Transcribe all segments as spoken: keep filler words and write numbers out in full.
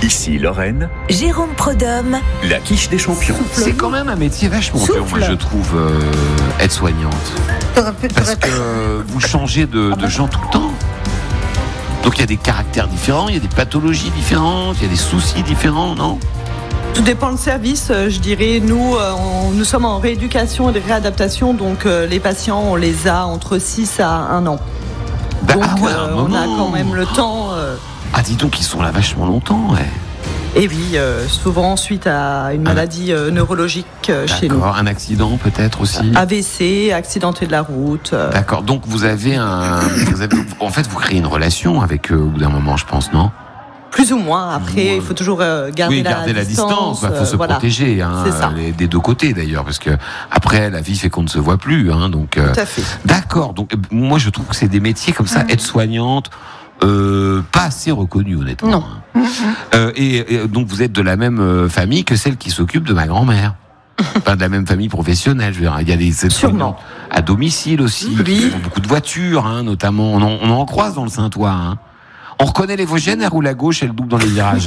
Ici Lorraine, Jérôme Prodhomme, la quiche des champions. C'est quand même un métier vachement Souffle. dur, moi je trouve, euh, aide-soignante. T'aurais pu- Parce t'aurais- que euh, vous changez de, de gens tout le temps. Donc il y a des caractères différents, il y a des pathologies différentes, il y a des soucis différents, non ? Tout dépend le service, euh, je dirais. Nous, euh, on- nous sommes en rééducation et de réadaptation, donc euh, les patients, on les a entre six à un an. Bah, Donc ah ouais, euh, un on a moment. quand même le temps. euh, Ah dis donc, ils sont là vachement longtemps, ouais. et oui, euh, souvent suite à une maladie euh, neurologique euh, chez nous. D'accord, un accident peut-être aussi. A V C, accidenté de la route. euh, D'accord, donc vous avez un... vous avez- en fait, vous créez une relation avec eux au bout d'un moment, je pense, non ? Plus ou moins. Après, il faut toujours euh, garder, Oui, la, garder la distance. distance, il faut euh, se voilà. protéger, hein, C'est ça. les- des deux côtés d'ailleurs, parce que après la vie fait qu'on ne se voit plus, hein, donc. euh, Tout à fait. D'accord, donc euh, moi je trouve que c'est des métiers comme ça, aide-soignante, euh, pas assez reconnus honnêtement. Non. hein. Euh, et, et donc vous êtes de la même euh, famille que celle qui s'occupe de ma grand-mère. Enfin, de la même famille professionnelle, je veux dire. Il y a des aides-soignantes à domicile aussi, Oui. qui font beaucoup de voitures, hein, notamment. On en, on en croise dans le Saintois. Hein. On reconnaît les Vosgiennes, elle roule à gauche, elle double dans les virages.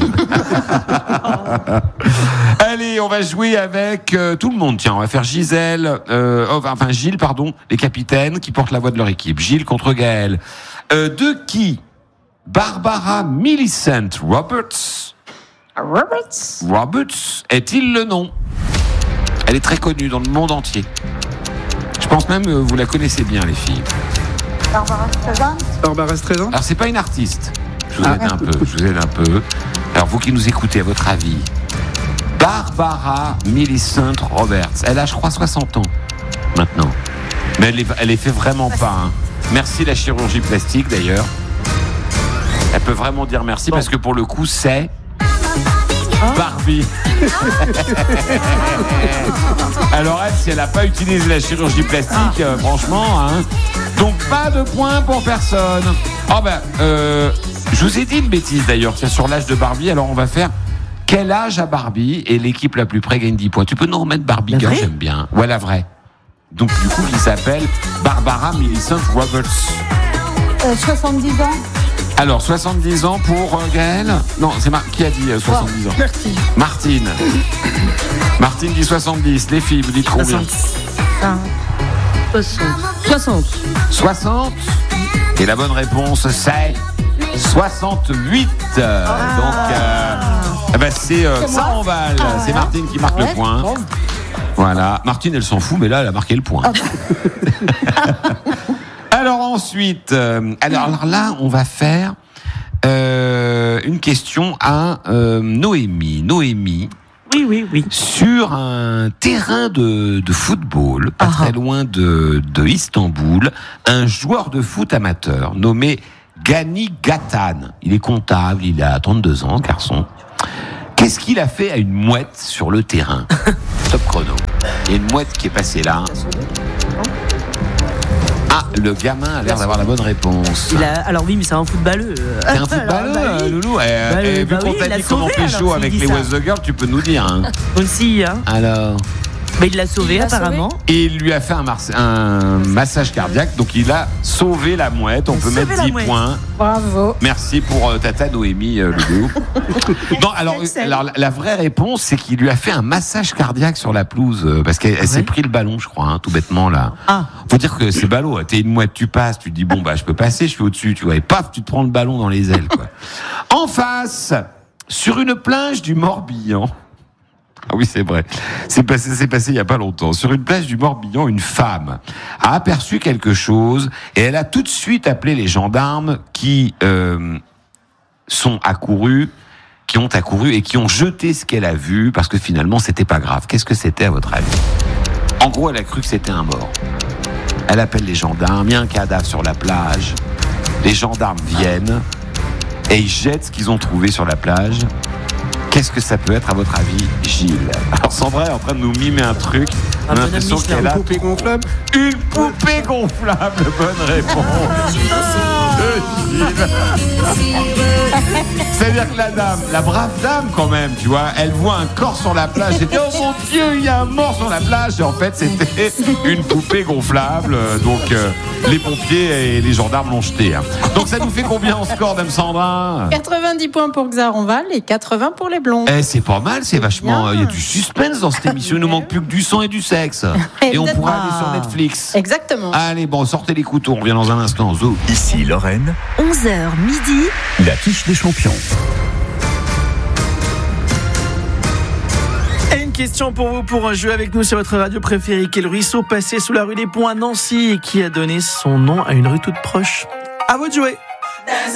Allez, on va jouer avec euh, tout le monde. Tiens, on va faire Gisèle, euh, oh, enfin Gilles, pardon, les capitaines qui portent la voix de leur équipe. Gilles contre Gaël. Euh, de qui Barbara Millicent Roberts Roberts. Roberts est-il le nom? Elle est très connue dans le monde entier. Je pense même que vous la connaissez bien, les filles. Barbara Streisand. Barbara Streisand. Alors, c'est pas une artiste. Je vous Ah. aide un peu, je vous aide un peu. Alors, vous qui nous écoutez, à votre avis, Barbara Millicent Roberts, elle a, je crois, soixante ans maintenant. Mais elle les, elle les fait vraiment pas. Hein. Merci la chirurgie plastique, d'ailleurs. Elle peut vraiment dire merci, parce que pour le coup, c'est Barbie. Alors elle, si elle n'a pas utilisé la chirurgie plastique, euh, franchement, hein. Donc pas de points pour personne. Oh ben, euh, je vous ai dit une bêtise d'ailleurs, tiens, sur l'âge de Barbie. Alors on va faire quel âge a Barbie et l'équipe la plus près gagne dix points. Tu peux nous remettre Barbie La Girl, vraie j'aime bien. Ouais, la vraie. Donc du coup, qui s'appelle Barbara Millicent Roberts. Euh, soixante-dix ans. Alors, soixante-dix ans pour euh, Gaël. Non, c'est Mar- qui a dit euh, soixante-dix ans? Merci. Martine. Martine dit soixante-dix. Les filles, vous dites combien? soixante. soixante. Et la bonne réponse, c'est soixante-huit. Donc, euh, eh ben, c'est euh, ça en Val. Ah, c'est ouais. Martine qui marque Ouais. le point. Voilà. Martine, elle s'en fout, mais là, elle a marqué le point. Alors ensuite, euh, alors, alors là, on va faire euh, une question à euh, Noémie. Noémie. Oui, oui, oui. Sur un terrain de, de football, pas Ah. très loin de, de Istanbul, un joueur de foot amateur nommé Gani Gatan. Il est comptable, il a trente-deux ans, garçon. Qu'est-ce qu'il a fait à une mouette sur le terrain? Top chrono. Il y a une mouette qui est passée là. Ah, le gamin a l'air d'avoir la bonne réponse. Il a... Alors oui, mais c'est un footballeux. T'es un footballeur, bah oui. Loulou. Eh, Bah, eh, bah vu qu'on oui, t'a il l'a dit comment sauvé, pécho alors, avec s'il les dit ça. Weather Girls, tu peux nous dire. Hein. Aussi, hein. Alors, Mais il l'a sauvé Il l'a apparemment. et il lui a fait un, mar- un massage cardiaque, donc il a sauvé la mouette. On Il a peut sauvé mettre la dix mouette. points. Bravo. Merci pour euh, Tata Noémie, euh, Loulou. Non, alors, Excellent. alors la- la vraie réponse, c'est qu'il lui a fait un massage cardiaque sur la pelouse, euh, parce qu'elle elle s'est Ouais. pris le ballon, je crois, hein, tout bêtement là. Ah. Faut dire que c'est ballot. T'es une mouette, tu passes, tu te dis bon bah je peux passer, je suis au-dessus, tu vois, et paf, tu te prends le ballon dans les ailes, quoi. En face, sur une plage du Morbihan. Ah oui, c'est vrai. C'est passé, c'est passé il y a pas longtemps. Sur une plage du Morbihan, une femme a aperçu quelque chose et elle a tout de suite appelé les gendarmes qui euh, sont accourus, qui ont accouru et qui ont jeté ce qu'elle a vu parce que finalement c'était pas grave. Qu'est-ce que c'était à votre avis? En gros, elle a cru que c'était un mort. Elle appelle les gendarmes, il y a un cadavre sur la plage. Les gendarmes viennent et ils jettent ce qu'ils ont trouvé sur la plage. Qu'est-ce que ça peut être à votre avis, Gilles? Alors Sandra est en train de nous mimer un truc. On a Un bonhomme l'impression Michelin. qu'elle a Poupée gonflable. une poupée gonflable. Bonne réponse. de Gilles. C'est-à-dire que la dame, la brave dame quand même, tu vois, elle voit un corps sur la plage. Elle dit oh mon Dieu, il y a un mort sur la plage. Et en fait, c'était une poupée gonflable. Donc euh, les pompiers et les gendarmes l'ont jeté. Hein. Donc ça nous fait combien en score, dame Sandra ? quatre-vingt-dix points pour Xaronval et quatre-vingts pour les blonds. Eh, c'est pas mal, c'est vachement. Il y a du suspense dans cette émission. Il nous manque plus que du sang et du sexe. Et on pourra aller sur Netflix. Exactement. Allez, bon, sortez les couteaux. On revient dans un instant. Zo. Ici Lorraine, onze heures midi. l'affiche des champions. Et une question pour vous pour jouer avec nous sur votre radio préférée. Quel ruisseau passait sous la rue des Ponts à Nancy et qui a donné son nom à une rue toute proche ? À vous de jouer.